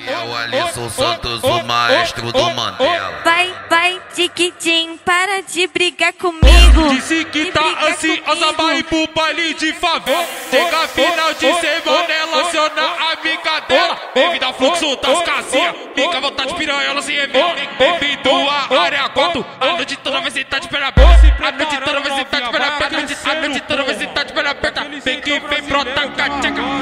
É o Alisson Santos, o maestro do Mandela. Vai, tiquitim, para de brigar comigo. Disse que tá ansiosa, vai ir pro baile de favela. Chega final de semana, ela aciona a brincadeira. Bem-vindo ao fluxo das casinhas, fica à vontade, piranha, se revela. Bem-vindo à área 4, a noite toda vai sentar de perna aberta. A noite toda vai sentar de perna aberta. A noite toda vai sentar de perna aberta. Vem que vem, brota, cateca.